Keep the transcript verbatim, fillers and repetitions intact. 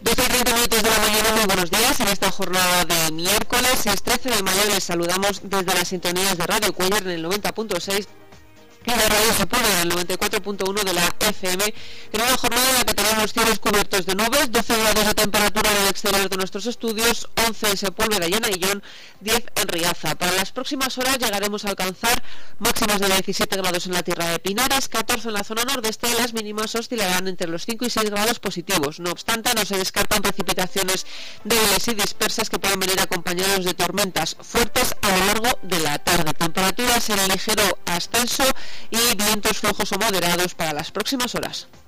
doce y treinta minutos de la mañana, muy buenos días. En esta jornada de miércoles, es trece de mayo, les saludamos desde las sintonías de Radio Cuéllar en el noventa punto seis y de Radio Sepúlveda en el noventa y cuatro punto uno de la F M, en una jornada en la que tenemos cielos cubiertos de nubes, doce grados de temperatura en el exterior de nuestros estudios, once en Sepúlveda y en Aillón, diez en Riaza. Para las próximas horas llegaremos a alcanzar máximas de diecisiete grados en la Tierra de Pinares, catorce en la zona nordeste, y las mínimas oscilarán entre los cinco y seis grados positivos. No obstante, no se descartan precipitaciones débiles y dispersas que pueden venir acompañados de tormentas fuertes a lo largo de la tarde. Temperaturas en ligero ascenso y vientos flojos o moderados para las próximas horas.